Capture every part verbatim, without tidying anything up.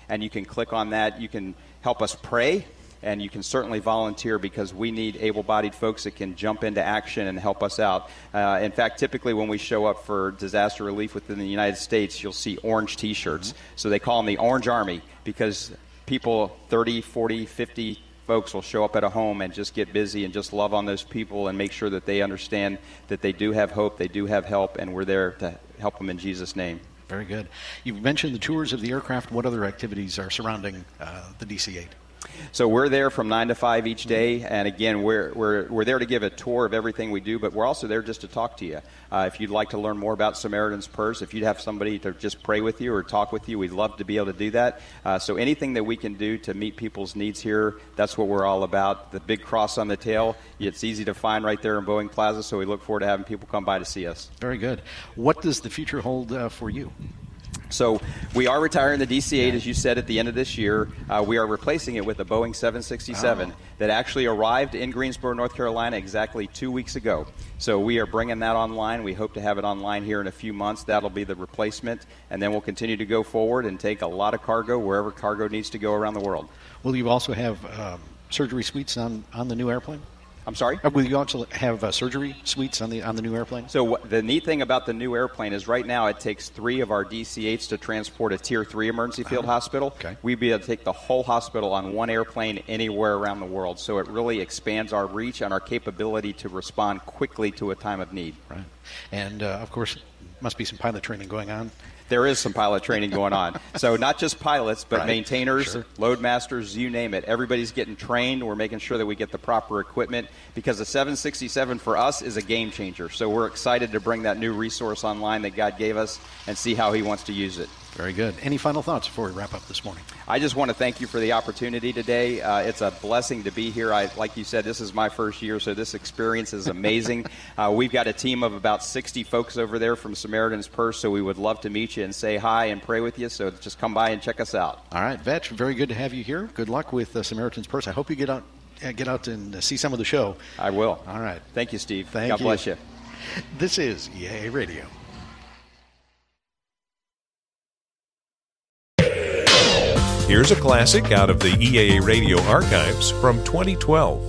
and you can click on that. You can help us pray, and you can certainly volunteer because we need able-bodied folks that can jump into action and help us out. Uh, in fact, typically when we show up for disaster relief within the United States, you'll see orange T-shirts. So they call them the Orange Army because people, thirty, forty, fifty folks will show up at a home and just get busy and just love on those people and make sure that they understand that they do have hope, they do have help, and we're there to help them in Jesus' name. Very good. You mentioned the tours of the aircraft. What other activities are surrounding uh, the D C eight? So we're there from nine to five each day, and again, we're we're we're there to give a tour of everything we do, but we're also there just to talk to you. Uh, if you'd like to learn more about Samaritan's Purse, if you'd have somebody to just pray with you or talk with you, we'd love to be able to do that. Uh, so anything that we can do to meet people's needs here, that's what we're all about. The big cross on the tail, it's easy to find right there in Boeing Plaza, so we look forward to having people come by to see us. Very good. What does the future hold uh, for you? So we are retiring the D C eight, as you said, at the end of this year. Uh, we are replacing it with a Boeing seven sixty-seven oh. that actually arrived in Greensboro, North Carolina exactly two weeks ago. So we are bringing that online. We hope to have it online here in a few months. That'll be the replacement, and then we'll continue to go forward and take a lot of cargo wherever cargo needs to go around the world. Will you also have um, surgery suites on, on the new airplane? I'm sorry? Will you also have uh, surgery suites on the on the new airplane? So w- the neat thing about the new airplane is right now it takes three of our D C eights to transport a Tier three emergency field uh-huh. hospital. Okay. We'd be able to take the whole hospital on one airplane anywhere around the world. So it really expands our reach and our capability to respond quickly to a time of need. Right. And, uh, of course, must be some pilot training going on. There is some pilot training going on. So not just pilots, but right. maintainers, sure. load masters, you name it. Everybody's getting trained. We're making sure that we get the proper equipment because the seven sixty-seven for us is a game changer. So we're excited to bring that new resource online that God gave us and see how he wants to use it. Very good. Any final thoughts before we wrap up this morning? I just want to thank you for the opportunity today. Uh, it's a blessing to be here. I, like you said, this is my first year, so this experience is amazing. uh, we've got a team of about sixty folks over there from Samaritan's Purse, so we would love to meet you and say hi and pray with you. So just come by and check us out. All right, Vetch, very good to have you here. Good luck with uh, Samaritan's Purse. I hope you get out, uh, get out and uh, see some of the show. I will. All right. Thank you, Steve. Thank God you. bless you. This is E A A Radio. Here's a classic out of the E A A Radio archives from twenty twelve.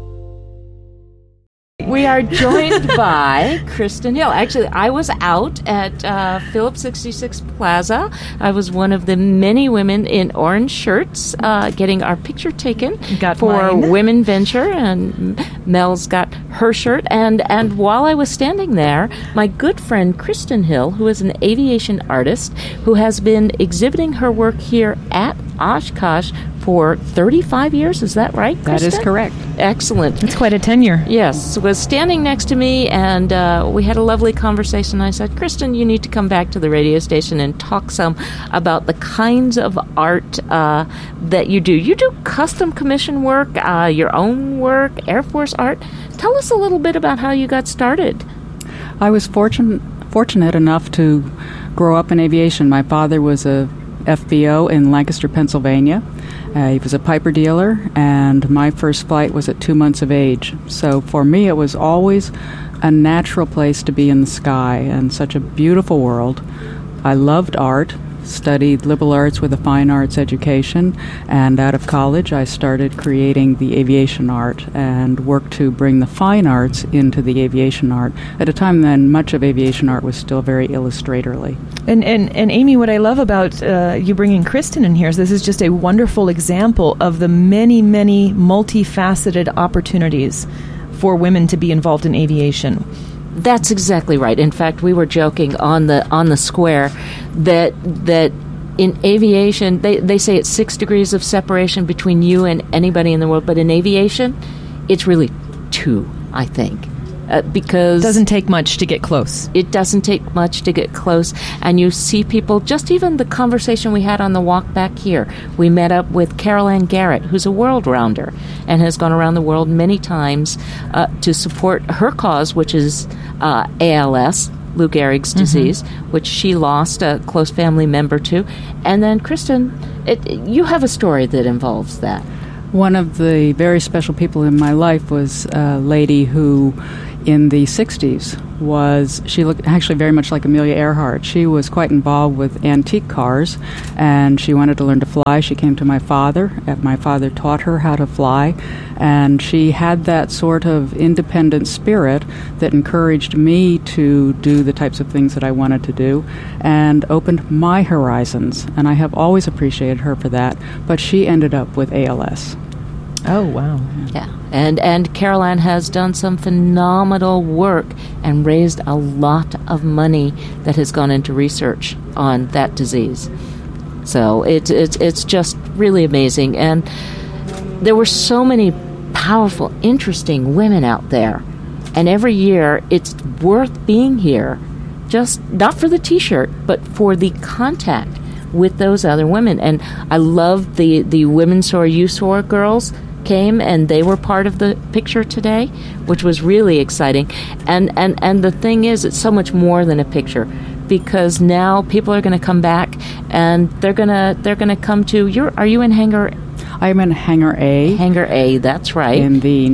We are joined by Kristen Hill. Actually, I was out at uh, Phillips sixty-six Plaza. I was one of the many women in orange shirts uh, getting our picture taken got for mine. Women Venture, and Mel's got her shirt. And, and while I was standing there, my good friend Kristen Hill, who is an aviation artist, who has been exhibiting her work here at Oshkosh for thirty-five years. Is that right, Kristen? That is correct. Excellent. It's quite a tenure. Yes. Was standing next to me, and uh, we had a lovely conversation. I said, Kristen, you need to come back to the radio station and talk some about the kinds of art uh, that you do. You do custom commission work, uh, your own work, Air Force art. Tell us a little bit about how you got started. I was fortunate fortunate enough to grow up in aviation. My father was a F B O in Lancaster, Pennsylvania. Uh, he was a Piper dealer, and my first flight was at two months of age. So for me, it was always a natural place to be in the sky and such a beautiful world. I loved art, studied liberal arts with a fine arts education, and out of college I started creating the aviation art and worked to bring the fine arts into the aviation art at a time then much of aviation art was still very illustratorly. And and, and Amy, what I love about uh, you bringing Kristen in here is this is just a wonderful example of the many, many multifaceted opportunities for women to be involved in aviation. That's exactly right. In fact, we were joking on the on the square that that in aviation, they, they say it's six degrees of separation between you and anybody in the world, but in aviation, it's really two, I think. Uh, because it doesn't take much to get close. It doesn't take much to get close, and you see people, just even the conversation we had on the walk back here, we met up with Carol Ann Garrett, who's a world rounder and has gone around the world many times uh, to support her cause, which is uh, A L S, Lou Gehrig's mm-hmm. disease, which she lost a close family member to. And then, Kristen, it, you have a story that involves that. One of the very special people in my life was a lady who in the sixties was, she looked actually very much like Amelia Earhart. She was quite involved with antique cars, and she wanted to learn to fly. She came to my father, and my father taught her how to fly, and she had that sort of independent spirit that encouraged me to do the types of things that I wanted to do and opened my horizons, and I have always appreciated her for that, but she ended up with A L S. Oh, wow. Yeah. And and Carol Ann has done some phenomenal work and raised a lot of money that has gone into research on that disease. So it's it's it's just really amazing. And there were so many powerful, interesting women out there. And every year it's worth being here, just not for the T-shirt, but for the contact with those other women. And I love the, the Women Soar, You Soar girls came, and they were part of the picture today, which was really exciting. And, and, and the thing is, it's so much more than a picture, because now people are going to come back and they're going to they're going to come to your. Are you in Hangar? I'm in Hangar A. Hangar A, that's right. In the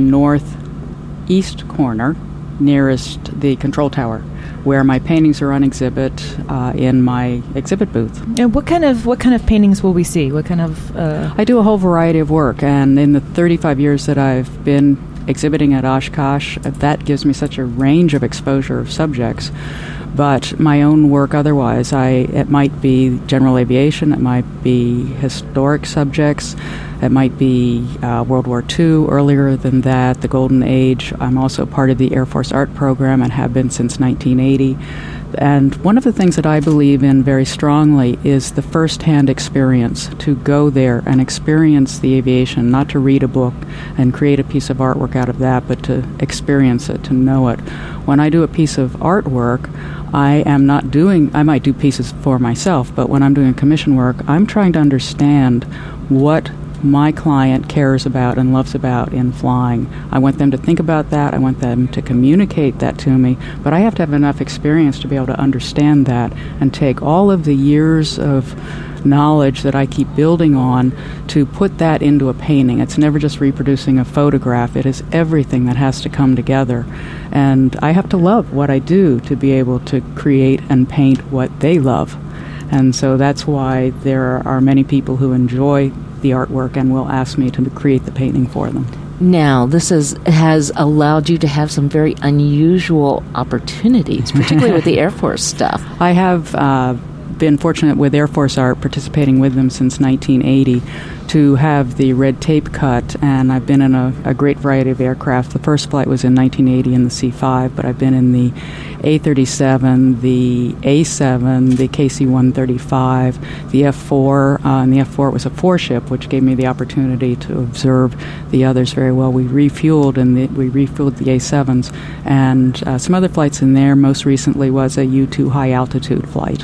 northeast corner, nearest the control tower, where my paintings are on exhibit uh, in my exhibit booth. And what kind of what kind of paintings will we see? What kind of? Uh... I do a whole variety of work, and in the thirty-five years that I've been exhibiting at Oshkosh, that gives me such a range of exposure of subjects. But my own work otherwise, I it might be general aviation, it might be historic subjects, it might be uh, World War Two, earlier than that, the Golden Age. I'm also part of the Air Force Art Program and have been since nineteen eighty. And one of the things that I believe in very strongly is the first-hand experience, to go there and experience the aviation, not to read a book and create a piece of artwork out of that, but to experience it, to know it. When I do a piece of artwork, I am not doing, I might do pieces for myself, but when I'm doing commission work, I'm trying to understand what my client cares about and loves about in flying. I want them to think about that. I want them to communicate that to me. But I have to have enough experience to be able to understand that and take all of the years of knowledge that I keep building on to put that into a painting. It's never just reproducing a photograph. It is everything that has to come together. And I have to love what I do to be able to create and paint what they love. And so that's why there are many people who enjoy the artwork and will ask me to create the painting for them. Now, this is, has allowed you to have some very unusual opportunities, particularly with the Air Force stuff. I have uh, been fortunate with Air Force Art, participating with them since nineteen eighty, to have the red tape cut, and I've been in a, a great variety of aircraft. The first flight was in nineteen eighty in the C five, but I've been in the A thirty-seven, the A seven, the K C one thirty-five, the F four, uh, and the F four was a four-ship, which gave me the opportunity to observe the others very well. We refueled, and the, we refueled the A sevens, and uh, some other flights in there. Most recently was a U two high-altitude flight.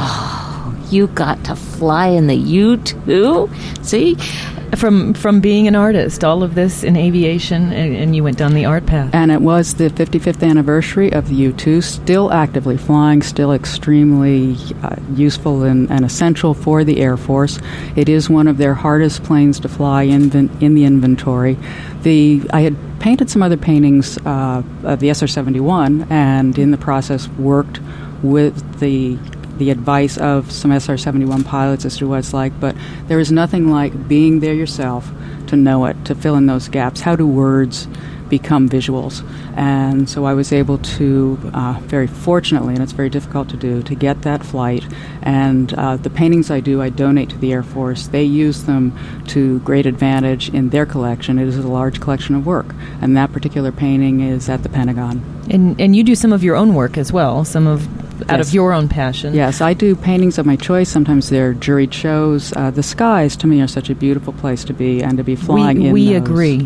Oh, you got to fly in the U two? See? From from being an artist, all of this in aviation, and, and you went down the art path. And it was the fifty-fifth anniversary of the U two, still actively flying, still extremely uh, useful and, and essential for the Air Force. It is one of their hardest planes to fly in, in the inventory. The I had painted some other paintings uh, of the S R seventy-one, and in the process worked with the the advice of some S R seventy-one pilots as to what it's like, but there is nothing like being there yourself to know it, to fill in those gaps. How do words become visuals? And so I was able to, uh, very fortunately, and it's very difficult to do, to get that flight. And uh, the paintings I do, I donate to the Air Force. They use them to great advantage in their collection. It is a large collection of work, and that particular painting is at the Pentagon. And and you do some of your own work as well, some of out Yes. of your own passion. Yes, I do paintings of my choice. Sometimes they're juried shows. Uh, the skies, to me, are such a beautiful place to be, and to be flying we, in We those. agree.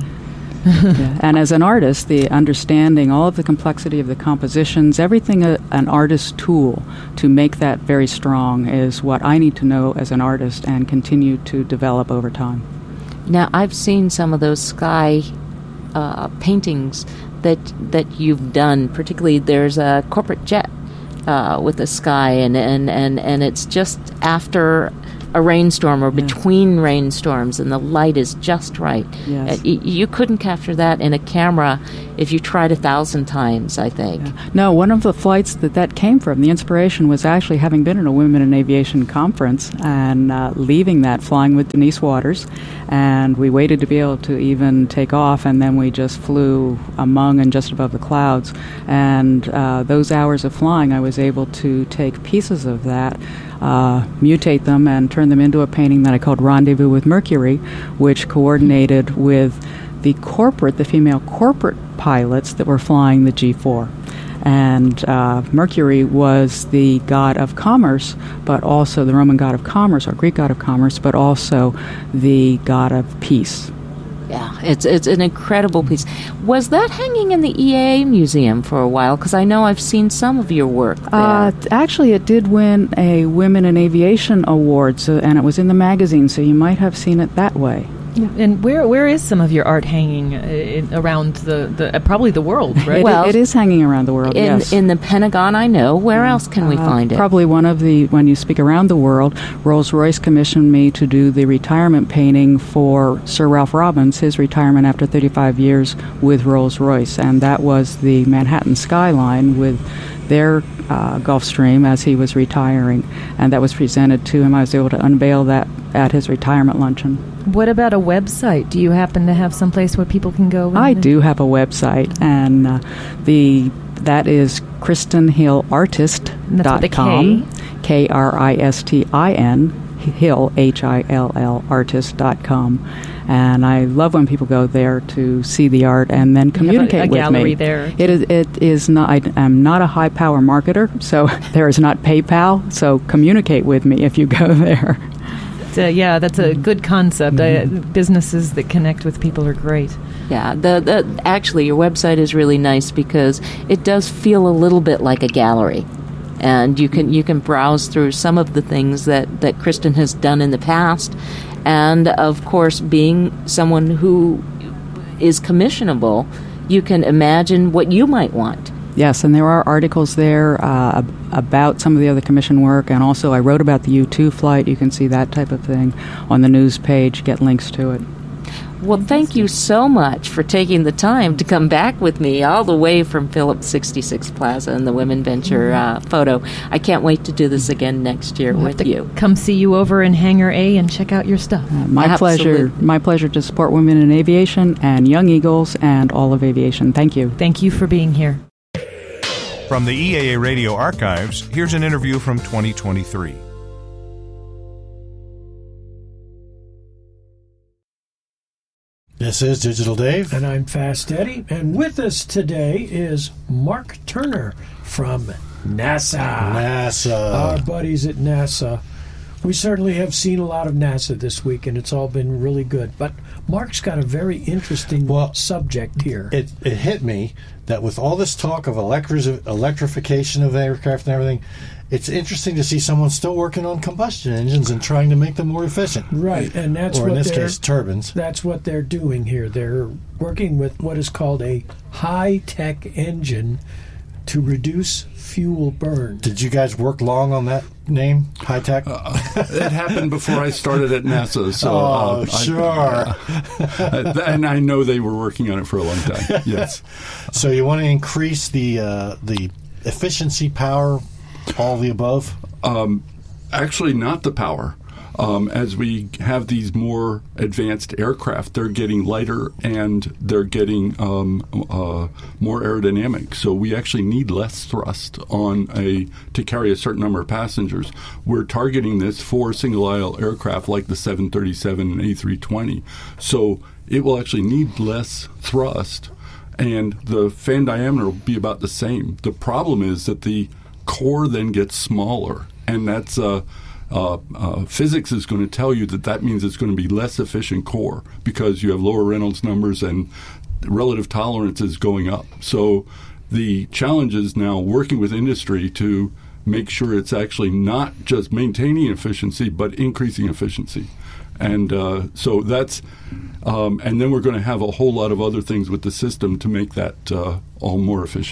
Yeah. And as an artist, the understanding all of the complexity of the compositions, everything a, an artist's tool to make that very strong is what I need to know as an artist and continue to develop over time. Now, I've seen some of those sky uh, paintings that that you've done. Particularly, there's a corporate jet uh, with the sky, and, and, and, and it's just after a rainstorm or Yes. between rainstorms and the light is just right. Yes. Uh, y- you couldn't capture that in a camera if you tried a thousand times, I think. No, one of the flights that that came from, the inspiration was actually having been at a Women in Aviation conference and uh, leaving that, flying with Denise Waters, and we waited to be able to even take off, and then we just flew among and just above the clouds. And uh, those hours of flying, I was able to take pieces of that, uh, mutate them, and turn them into a painting that I called Rendezvous with Mercury, which coordinated with the corporate, the female corporate pilots that were flying the G four. And uh, Mercury was the god of commerce, but also the Roman god of commerce, or Greek god of commerce, but also the god of peace. Yeah, it's it's an incredible piece. Was that hanging in the E A A museum for a while? Because I know I've seen some of your work there. Uh, actually, it did win a Women in Aviation award, so, and it was in the magazine, so you might have seen it that way. And where where is some of your art hanging uh, in, around the, the uh, probably the world, right? It, Well, it is hanging around the world, in yes. in the Pentagon, I know. Where else can we Uh, find it? Probably one of the, when you speak around the world, Rolls-Royce commissioned me to do the retirement painting for Sir Ralph Robbins, his retirement after thirty-five years with Rolls-Royce, and that was the Manhattan skyline with their uh, Gulfstream as he was retiring, and that was presented to him. I was able to unveil that at his retirement luncheon. What about a website? Do you happen to have someplace where people can go? I and- do have a website, and uh, the that is Kristen Hill Artist dot com, K R I S T I N, Hill, H I L L, artist dot com. And I love when people go there to see the art and then You have a- communicate a with gallery me. there. It is. It is not. I am not a high power marketer, so there is not PayPal. So communicate with me if you go there. Uh, yeah, that's a good concept. I, businesses that connect with people are great. Yeah, the, the actually your website is really nice because it does feel a little bit like a gallery, and you can you can browse through some of the things that, that Kristen has done in the past, and of course, being someone who is commissionable, you can imagine what you might want. Yes, and there are articles there uh, ab- about some of the other commission work, and also I wrote about the U two flight. You can see that type of thing on the news page, get links to it. Well, thank you so much for taking the time to come back with me all the way from Phillips sixty-six Plaza and the Women Venture uh, photo. I can't wait to do this again next year We'll with have to you. Come see you over in Hangar A and check out your stuff. Uh, my Absolutely. pleasure. My pleasure to support women in aviation and Young Eagles and all of aviation. Thank you. Thank you for being here. From the E A A Radio Archives, here's an interview from twenty twenty-three. This is Digital Dave. And I'm Fast Eddie. And with us today is Mark Turner from NASA. NASA. Our buddies at NASA. We certainly have seen a lot of NASA this week, and it's all been really good. But Mark's got a very interesting Well, subject here. It, it hit me that with all this talk of electri- electrification of aircraft and everything, it's interesting to see someone still working on combustion engines and trying to make them more efficient. Right, and that's or in what this they're, case, turbines. That's what they're doing here. They're working with what is called a high-tech engine to reduce fuel burn. Did you guys work long on that name, high tech? Uh, it happened before I started at NASA. So, oh, uh, sure. I, uh, and I know they were working on it for a long time. Yes. So you want to increase the uh, the efficiency, power, all the above? Um, actually, not the power. Um, as we have these more advanced aircraft, they're getting lighter and they're getting um, uh, more aerodynamic. So we actually need less thrust on a to carry a certain number of passengers. We're targeting this for single-aisle aircraft like the seven thirty-seven and A three twenty. So it will actually need less thrust, and the fan diameter will be about the same. The problem is that the core then gets smaller, and that's uh, uh, uh, physics is going to tell you that that means it's going to be less efficient core because you have lower Reynolds numbers and relative tolerance is going up. So the challenge is now working with industry to make sure it's actually not just maintaining efficiency but increasing efficiency. And uh, so that's, um, and then we're going to have a whole lot of other things with the system to make that uh, all more efficient.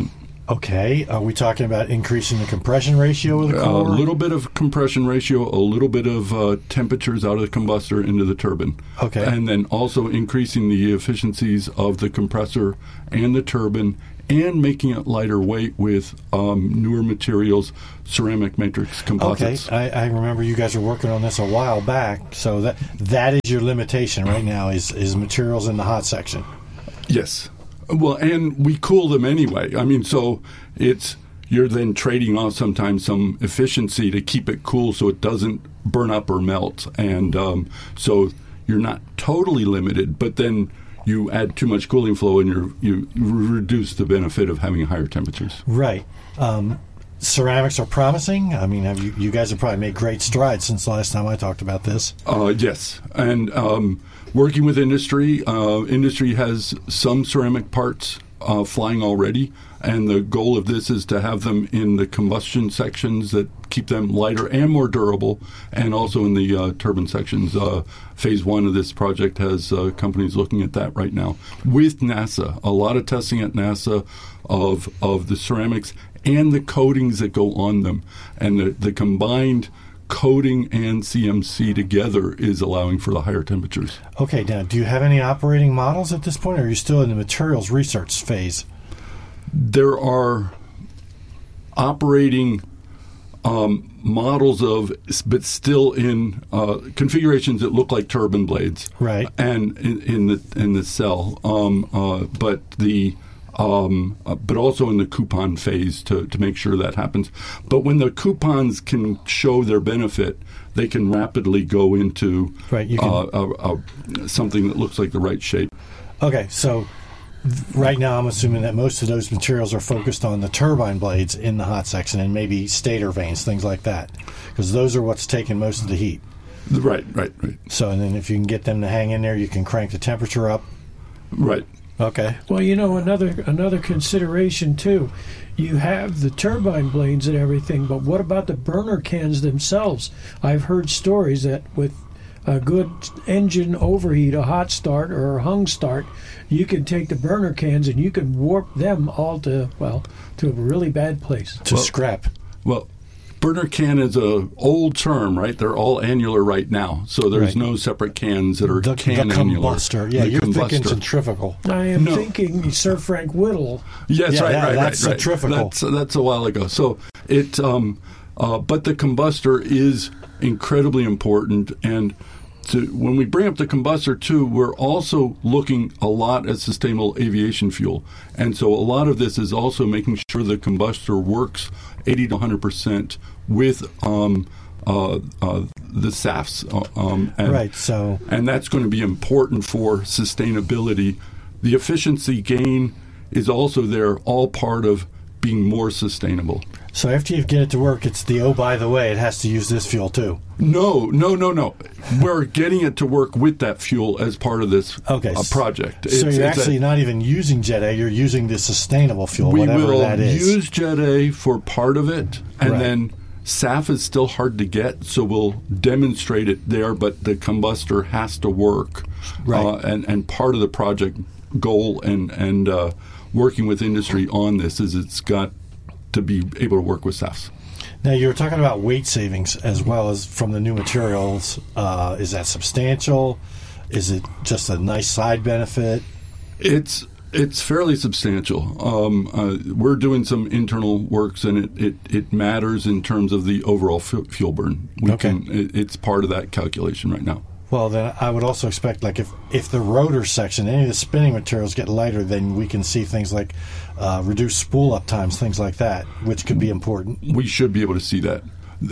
Okay. Are we talking about increasing the compression ratio of the core? A little bit of compression ratio, a little bit of uh, temperatures out of the combustor into the turbine. Okay. And then also increasing the efficiencies of the compressor and the turbine, and making it lighter weight with um, newer materials, ceramic matrix composites. Okay, I, I remember you guys were working on this a while back, so that that is your limitation right now, is, is materials in the hot section. Yes. Well, and we cool them anyway. I mean, so it's you're then trading off sometimes some efficiency to keep it cool so it doesn't burn up or melt. And um, so you're not totally limited, but then you add too much cooling flow and you're, you reduce the benefit of having higher temperatures. Right. Um, ceramics are promising. I mean, have you, you guys have probably made great strides since the last time I talked about this. Uh, yes. And um, working with industry, uh, industry has some ceramic parts uh, flying already. And the goal of this is to have them in the combustion sections that keep them lighter and more durable, and also in the uh, turbine sections. Uh, phase one of this project has uh, companies looking at that right now with NASA. A lot of testing at NASA of of the ceramics and the coatings that go on them, and the, the combined coating and C M C together is allowing for the higher temperatures. Okay, now, do you have any operating models at this point, or are you still in the materials research phase? There are operating um, models of, but still in uh, configurations that look like turbine blades, right? And in, in the in the cell, um, uh, but the um, uh, but also in the coupon phase to to make sure that happens. But when the coupons can show their benefit, they can rapidly go into right. You can, uh, uh, uh, something that looks like the right shape. Okay, so. Right now, I'm assuming that most of those materials are focused on the turbine blades in the hot section and maybe stator vanes, things like that, because those are what's taking most of the heat. Right, right, right. So, and then if you can get them to hang in there, you can crank the temperature up. Right. Okay. Well, you know, another another consideration too. You have the turbine blades and everything, but what about the burner cans themselves? I've heard stories that with a good engine overheat, a hot start or a hung start, you can take the burner cans and you can warp them all to, well, to a really bad place. To well, scrap. Well, burner can is a old term, right? They're all annular right now, so there's right. no separate cans that are the, can the annular. Combustor. Yeah, the you're combustor. thinking centrifugal. I am No. thinking Sir Frank Whittle. Yes, Yeah, right, that- right, that's right, right. centrifugal. That's that's a while ago. So it, um, uh, but the combustor is incredibly important, and to, when we bring up the combustor too, we're also looking a lot at sustainable aviation fuel, and so a lot of this is also making sure the combustor works eighty to one hundred percent with um, uh, uh, the S A Fs. Uh, um, and, Right, so- and that's going to be important for sustainability. The efficiency gain is also there, all part of being more sustainable. So after you get it to work, it's the, oh, by the way, it has to use this fuel too. No, no, no, no. We're getting it to work with that fuel as part of this Okay. uh, project. So It's- you're it's a- actually not even using Jet A, you're using the sustainable fuel, we whatever will that is. use Jet A for part of it, and Right. then S A F is still hard to get, so we'll demonstrate it there, but the combustor has to work. Right. Uh, and, and part of the project goal and, and uh, working with industry on this is it's got to be able to work with S A Fs. Now, you were talking about weight savings as well as from the new materials. Uh, is that substantial? Is it just a nice side benefit? It's it's fairly substantial. Um, uh, we're doing some internal works, and it, it, it matters in terms of the overall fu- fuel burn. We Okay. can, it, it's part of that calculation right now. Well, then I would also expect, like, if, if the rotor section, any of the spinning materials get lighter, then we can see things like uh, reduced spool up times, things like that, which could be important. We should be able to see that.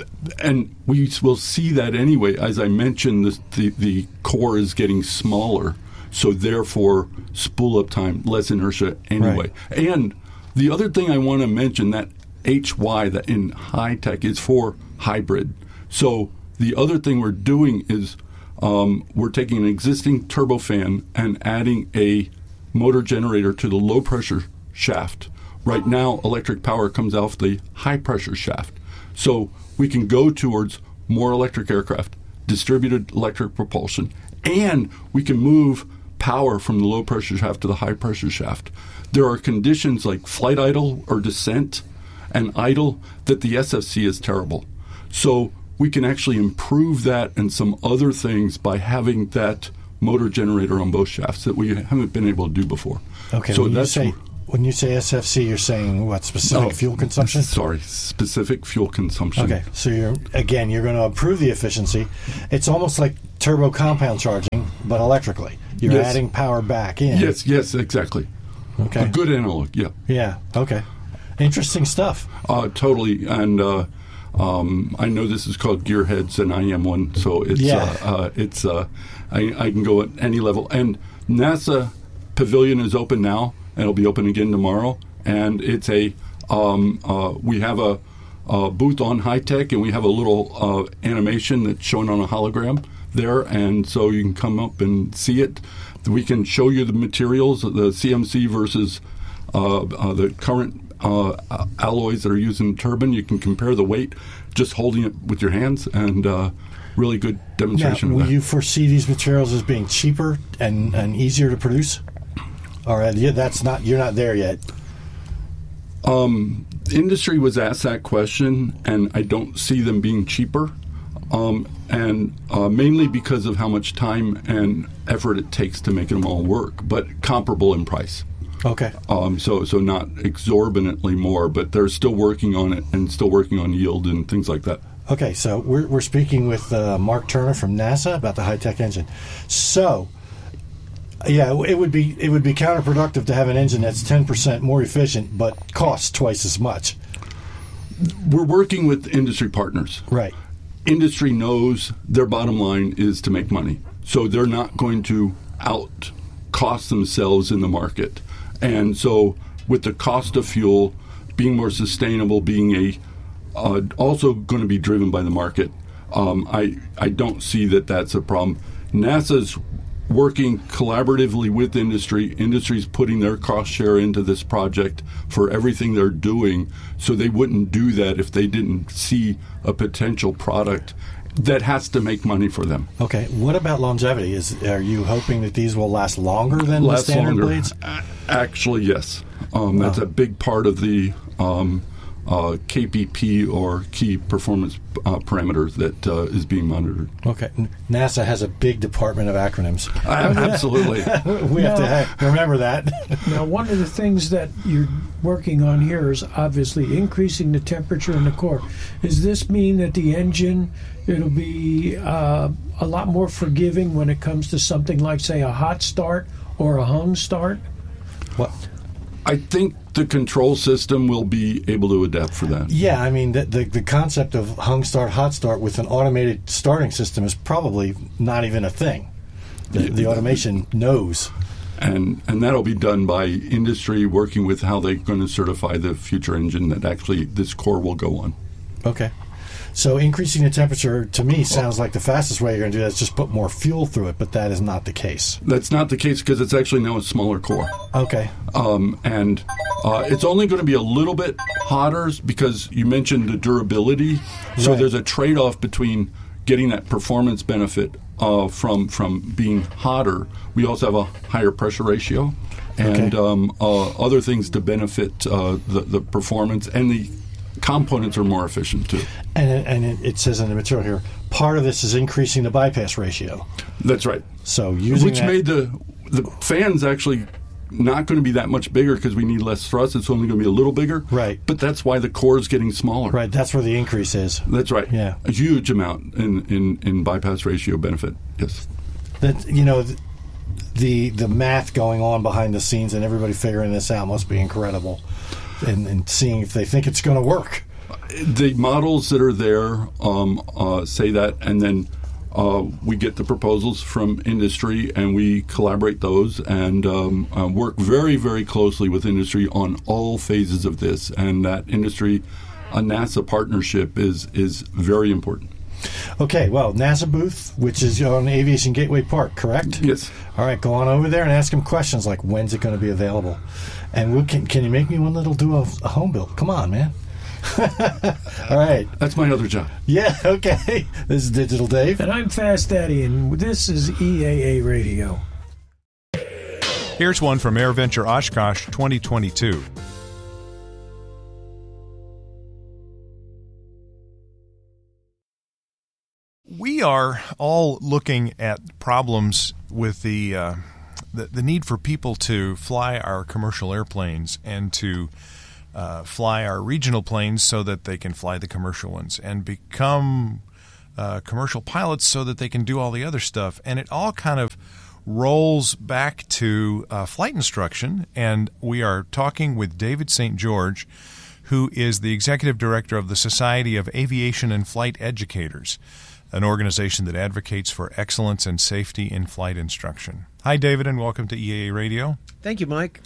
And we will see that anyway. As I mentioned, the, the, the core is getting smaller, so therefore spool up time, less inertia anyway. Right. And the other thing I want to mention, that H Y, that in high tech, is for hybrid. So the other thing we're doing is um, we're taking an existing turbofan and adding a motor generator to the low pressure shaft. Right now, electric power comes off the high pressure shaft. So we can go towards more electric aircraft, distributed electric propulsion, and we can move power from the low pressure shaft to the high pressure shaft. There are conditions like flight idle or descent and idle that the S F C is terrible. So we can actually improve that and some other things by having that motor generator on both shafts that we haven't been able to do before. Okay, so when, that's you say, when you say S F C, you're saying what, specific oh, fuel consumption? Sorry, specific fuel consumption. Okay, so you're again, you're going to improve the efficiency. It's almost like turbo compound charging, but electrically. You're yes. adding power back in. Yes, yes, exactly. Okay. A good analog, yeah. Yeah, okay. Interesting stuff. Uh, totally, and uh, um, I know this is called Gearheads, and I am one, so it's yeah. uh, uh, it's uh, I, I can go at any level. And NASA Pavilion is open now, and it'll be open again tomorrow. And it's a um, uh, we have a, a booth on High Tech, and we have a little uh, animation that's shown on a hologram there, and so you can come up and see it. We can show you the materials, the C M C versus uh, uh, the current uh, alloys that are used in the turbine. You can compare the weight just holding it with your hands, and uh, really good demonstration now, of will that. you foresee these materials as being cheaper and, and easier to produce? Or uh, yeah, that's not you're not there yet. Um, industry was asked that question, and I don't see them being cheaper. Um, and uh, mainly because of how much time and effort it takes to make them all work, but comparable in price. Okay. Um, so, so not exorbitantly more, but they're still working on it and still working on yield and things like that. Okay, so we're we're speaking with uh, Mark Turner from NASA about the high-tech engine. So, yeah, it would be it would be counterproductive to have an engine that's ten percent more efficient but costs twice as much. We're working with industry partners. Right. Industry knows their bottom line is to make money, so they're not going to out cost themselves in the market. And so with the cost of fuel being more sustainable, being a uh, also going to be driven by the market, um, I, I don't see that that's a problem. NASA's working collaboratively with industry. Industry's putting their cost share into this project for everything they're doing, so they wouldn't do that if they didn't see a potential product that has to make money for them. Okay. What about longevity? Is are you hoping that these will last longer than last the standard longer. blades? A- actually, yes. Um, that's oh. a big part of the um, uh, K P P, or key performance uh, parameters, that uh, is being monitored. Okay. NASA has a big department of acronyms. Uh, absolutely. we have to have, remember that. Now, one of the things that you're working on here is obviously increasing the temperature in the core. Does this mean that the engine, it'll be uh, a lot more forgiving when it comes to something like, say, a hot start or a hung start? What? I think the control system will be able to adapt for that. Yeah, I mean, the, the, the concept of hung start, hot start with an automated starting system is probably not even a thing. The, Yeah. the automation knows. And and that'll be done by industry working with how they're going to certify the future engine that actually this core will go on. Okay. So increasing the temperature, to me, sounds like the fastest way you're going to do that is just put more fuel through it, but that is not the case. That's not the case because it's actually now a smaller core. Okay. Um, and uh, it's only going to be a little bit hotter because you mentioned the durability. So Right. there's a trade-off between getting that performance benefit uh, from from being hotter. We also have a higher pressure ratio and Okay. um, uh, other things to benefit uh, the, the performance, and the components are more efficient too. And, it, and it, it says in the material here, part of this is increasing the bypass ratio. That's right. So using Which that, made the the fans actually not going to be that much bigger because we need less thrust. It's only going to be a little bigger. Right. But that's why the core is getting smaller. right, that's where the increase is. That's right. Yeah. A huge amount in, in, in bypass ratio benefit. Yes. That you know, th- the the math going on behind the scenes and everybody figuring this out must be incredible, and, and seeing if they think it's going to work. The models that are there um, uh, say that, and then uh, we get the proposals from industry, and we collaborate those and um, uh, work very, very closely with industry on all phases of this. And that industry, a NASA partnership is is very important. Okay, well, NASA booth, which is on Aviation Gateway Park, correct? Yes. All right, go on over there and ask them questions like, when's it going to be available? And we'll, can, can you make me one that'll do a, a home build? Come on, man. All right. That's my other job. Yeah, okay. This is Digital Dave. And I'm Fast Daddy, and this is E A A Radio. Here's one from AirVenture Oshkosh twenty twenty-two. We are all looking at problems with the, uh, the the need for people to fly our commercial airplanes and to uh, fly our regional planes so that they can fly the commercial ones and become uh, commercial pilots so that they can do all the other stuff. And it all kind of rolls back to uh, flight instruction. And we are talking with David Saint George, who is the executive director of the Society of Aviation and Flight Educators, an organization that advocates for excellence and safety in flight instruction. Hi, David, and welcome to E A A Radio. Thank you, Mike.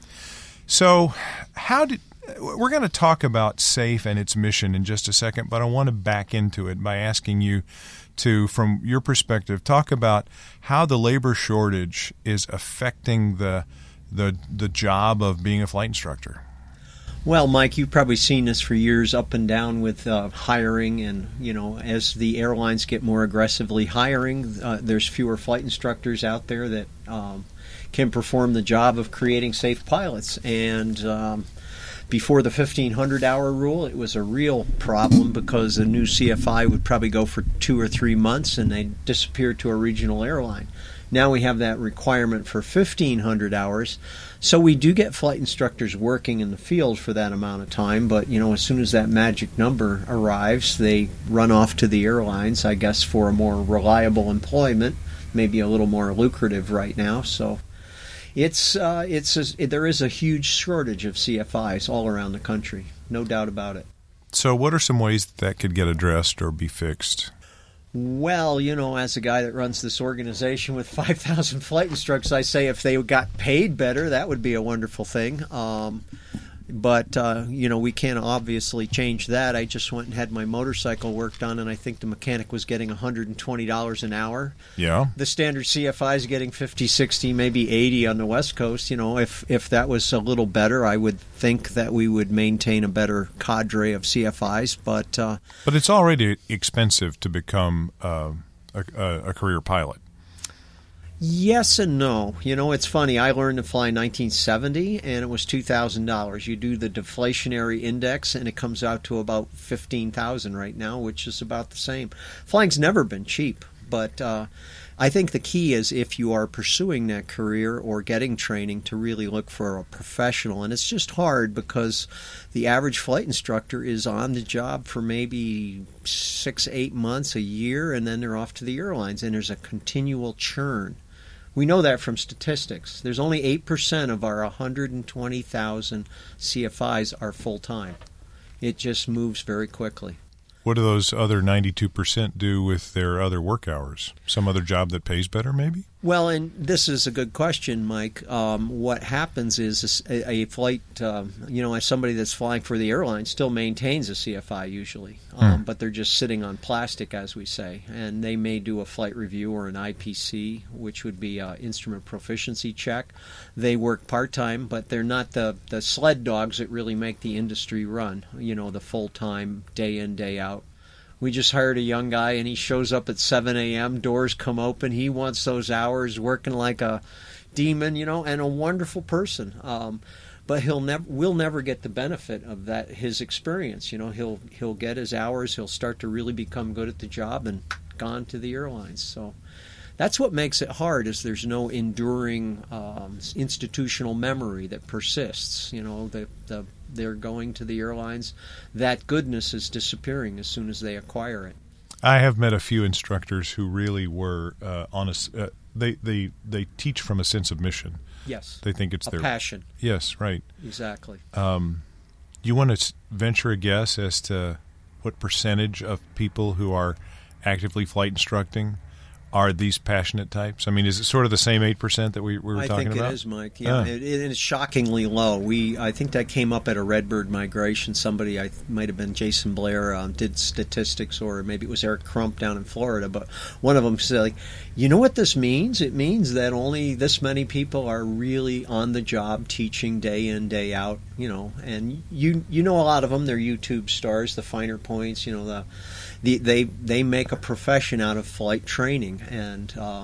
So, how did we're going to talk about SAFE and its mission in just a second, but I want to back into it by asking you to, from your perspective, talk about how the labor shortage is affecting the the the job of being a flight instructor. Well, Mike, you've probably seen this for years, up and down with uh, hiring, and you know, as the airlines get more aggressively hiring, uh, there's fewer flight instructors out there that um, can perform the job of creating safe pilots. And um, before the fifteen hundred hour rule, it was a real problem because a new C F I would probably go for two or three months and they'd disappear to a regional airline. Now we have that requirement for fifteen hundred hours. So we do get flight instructors working in the field for that amount of time, but you know, as soon as that magic number arrives, they run off to the airlines, I guess, for a more reliable employment, maybe a little more lucrative right now. So it's uh, it's a, there is a huge shortage of C F Is all around the country, no doubt about it. So what are some ways that could get addressed or be fixed? Well, you know, as a guy that runs this organization with five thousand flight instructors, I say if they got paid better, that would be a wonderful thing. Um, but, uh, you know, we can't obviously change that. I just went and had my motorcycle worked on, and I think the mechanic was getting one hundred twenty dollars an hour. Yeah. The standard C F I is getting fifty, sixty, maybe eighty on the West Coast. You know, if, if that was a little better, I would think that we would maintain a better cadre of C F Is. But uh, but it's already expensive to become uh, a, a career pilot. Yes and no. You know, it's funny. I learned to fly in nineteen seventy, and it was two thousand dollars. You do the deflationary index, and it comes out to about fifteen thousand dollars right now, which is about the same. Flying's never been cheap, but uh, I think the key is if you are pursuing that career or getting training to really look for a professional. And it's just hard because the average flight instructor is on the job for maybe six, eight months, a year, and then they're off to the airlines, and there's a continual churn. We know that from statistics. There's only eight percent of our one hundred twenty thousand C F Is are full-time. It just moves very quickly. What do those other ninety-two percent do with their other work hours? Some other job that pays better, maybe? Well, and this is a good question, Mike. Um, what happens is a, a flight, um, you know, as somebody that's flying for the airline still maintains a C F I usually, um, hmm. but they're just sitting on plastic, as we say, and they may do a flight review or an I P C, which would be an instrument proficiency check. They work part-time, but they're not the, the sled dogs that really make the industry run, you know, the full-time, day in, day out. We just hired a young guy, and he shows up at seven a.m., doors come open. He wants those hours, working like a demon, you know, and a wonderful person. Um, but he'll never, we'll never get the benefit of that, his experience. You know, he'll he'll get his hours, he'll start to really become good at the job, and gone to the airlines. So that's what makes it hard, is there's no enduring um, institutional memory that persists. You know, the the they're going to the airlines. That goodness is disappearing as soon as they acquire it. I have met a few instructors who really were uh, on a, uh, they, they, they teach from a sense of mission. Yes. They think it's a their passion. Yes, right. Exactly. Um, you want to venture a guess as to what percentage of people who are actively flight instructing are these passionate types? I mean, is it sort of the same eight percent that we, we were I talking about? I think it is, Mike. Yeah, uh. it, it is shockingly low. We, I think that came up at a Redbird migration. Somebody, I might have been Jason Blair, um, did statistics, or maybe it was Eric Crump down in Florida. But one of them said, like, you know what this means? It means that only this many people are really on the job teaching day in, day out. You know, and you you know a lot of them. They're YouTube stars, the Finer Points. You know, the, the they they make a profession out of flight training, and um,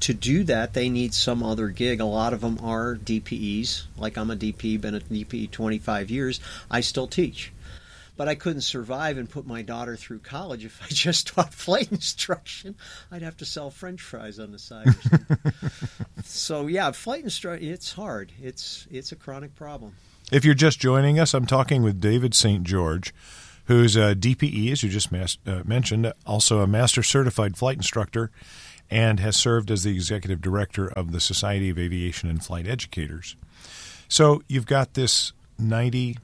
to do that, they need some other gig. A lot of them are D P Es. Like I'm a D P E, been a D P E twenty-five years. I still teach. But I couldn't survive and put my daughter through college if I just taught flight instruction. I'd have to sell French fries on the side. Or something. So, yeah, flight instruction, it's hard. It's it's a chronic problem. If you're just joining us, I'm talking with David Saint George, who's a D P E, as you just mas- uh, mentioned, also a Master Certified Flight Instructor, and has served as the Executive Director of the Society of Aviation and Flight Educators. So you've got this ninety...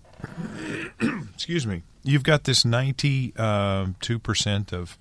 excuse me. You've got this ninety-two percent of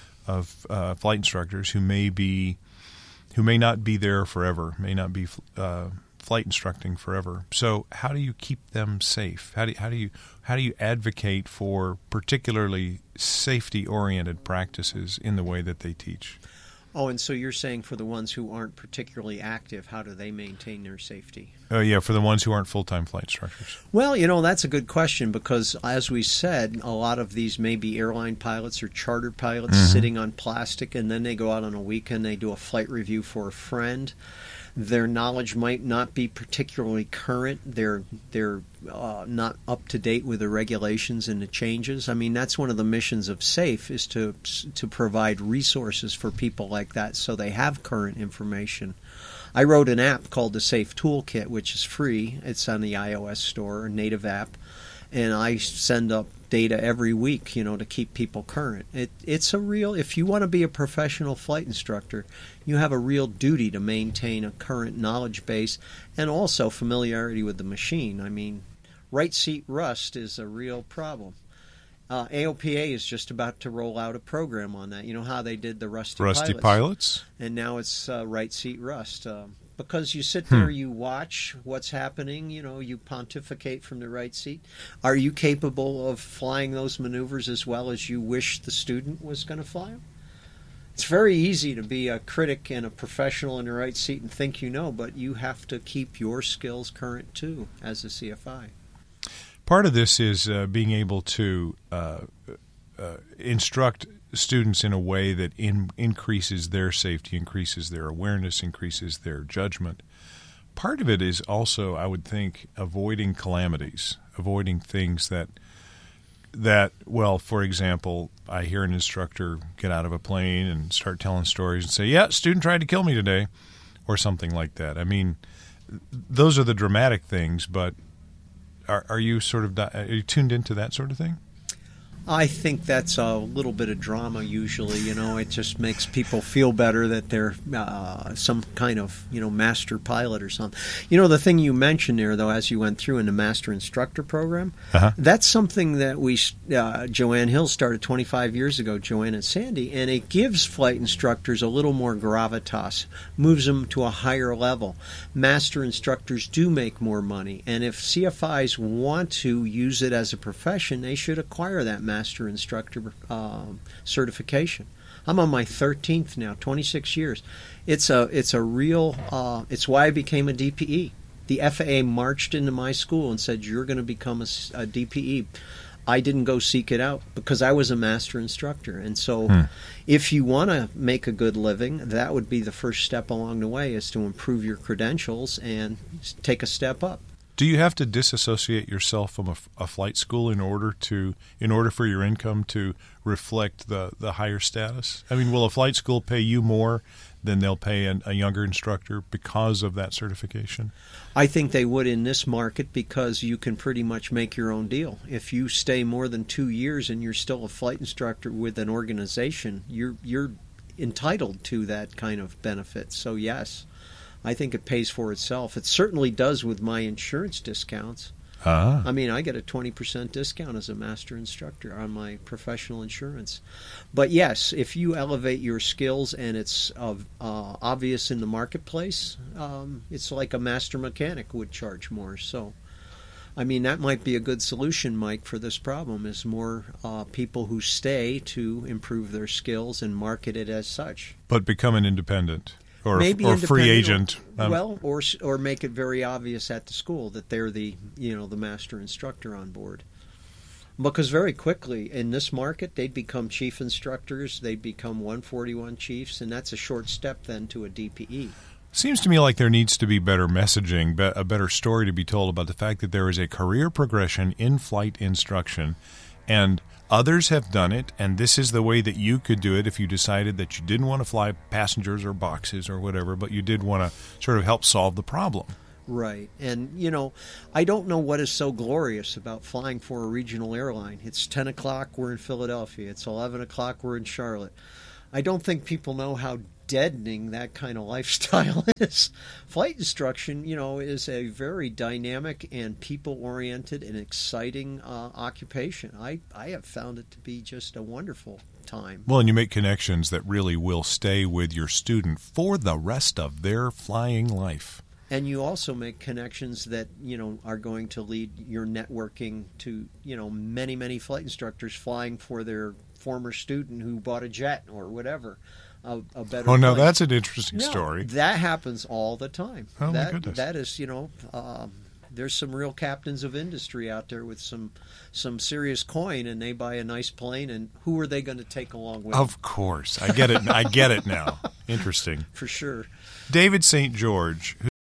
of uh, flight instructors who may be who may not be there forever, may not be uh, flight instructing forever. So, how do you keep them safe? How do you, how do you how do you advocate for particularly safety-oriented practices in the way that they teach? Oh, and so you're saying for the ones who aren't particularly active, how do they maintain their safety? Oh, yeah, for the ones who aren't full-time flight instructors. Well, you know, that's a good question because, as we said, a lot of these may be airline pilots or charter pilots mm-hmm. sitting on plastic, and then they go out on a weekend, they do a flight review for a friend. Their knowledge might not be particularly current. They're they're uh, not up to date with the regulations and the changes. I mean, that's one of the missions of SAFE is to to provide resources for people like that so they have current information. I wrote an app called the SAFE Toolkit, which is free. It's on the iOS store, a native app, and I send up data every week, you know, to keep people current. It, it's a real, if you want to be a professional flight instructor, you have a real duty to maintain a current knowledge base and also familiarity with the machine. I mean, right seat rust is a real problem. Uh, A O P A is just about to roll out a program on that. You know how they did the Rusty, Rusty pilots? pilots? And now it's uh, right seat rust. Um, Because you sit there, Hmm. you watch what's happening, you know, you pontificate from the right seat. Are you capable of flying those maneuvers as well as you wish the student was going to fly them? It's very easy to be a critic and a professional in the right seat and think you know, but you have to keep your skills current too as a C F I. Part of this is uh, being able to uh, uh, instruct students in a way that in, increases their safety, increases their awareness, increases their judgment. Part of it is also, I would think, avoiding calamities, avoiding things that, that well, for example, I hear an instructor get out of a plane and start telling stories and say, yeah, student tried to kill me today, or something like that. I mean, those are the dramatic things, but are, are you sort of are you tuned into that sort of thing? I think that's a little bit of drama usually, you know. It just makes people feel better that they're uh, some kind of, you know, master pilot or something. You know, the thing you mentioned there, though, as you went through in the master instructor program, uh-huh. that's something that we, uh, Joanne Hill started twenty-five years ago, Joanne and Sandy, and it gives flight instructors a little more gravitas, moves them to a higher level. Master instructors do make more money, and if C F Is want to use it as a profession, they should acquire that master Master instructor uh, certification. I'm on my thirteenth now, twenty-six years. It's a it's a real. Uh, it's why I became a D P E. The F A A marched into my school and said, "You're going to become a, a D P E." I didn't go seek it out because I was a master instructor, and so hmm. if you want to make a good living, that would be the first step along the way: is to improve your credentials and take a step up. Do you have to disassociate yourself from a, a flight school in order to, in order for your income to reflect the, the higher status? I mean, will a flight school pay you more than they'll pay an, a younger instructor because of that certification? I think they would in this market because you can pretty much make your own deal. If you stay more than two years and you're still a flight instructor with an organization, you're you're entitled to that kind of benefit. So yes. I think it pays for itself. It certainly does with my insurance discounts. Ah. I mean, I get a twenty percent discount as a master instructor on my professional insurance. But yes, if you elevate your skills and it's uh, uh, obvious in the marketplace, um, it's like a master mechanic would charge more. So, I mean, that might be a good solution, Mike, for this problem, is more uh, people who stay to improve their skills and market it as such. But become an independent. Or, Maybe or free agent. Or, well, or or make it very obvious at the school that they're the you know the master instructor on board. Because very quickly in this market, they'd become chief instructors, they'd become one forty-one chiefs, and that's a short step then to a D P E. Seems to me like there needs to be better messaging, be- a better story to be told about the fact that there is a career progression in flight instruction, and others have done it, and this is the way that you could do it if you decided that you didn't want to fly passengers or boxes or whatever, but you did want to sort of help solve the problem. Right. And, you know, I don't know what is so glorious about flying for a regional airline. It's ten o'clock, we're in Philadelphia. It's eleven o'clock, we're in Charlotte. I don't think people know how deadening that kind of lifestyle is. Flight instruction, you know, is a very dynamic and people-oriented and exciting uh, occupation. I, I have found it to be just a wonderful time. Well, and you make connections that really will stay with your student for the rest of their flying life. And you also make connections that, you know, are going to lead your networking to, you know, many, many flight instructors flying for their former student who bought a jet or whatever. A, a better oh, no, plane. that's an interesting No, story. That happens all the time. Oh, that, my goodness. That is, you know, um, there's some real captains of industry out there with some some serious coin, and they buy a nice plane, and who are they going to take along with them? Of course. I get it. I get it now. Interesting. For sure. David Saint George,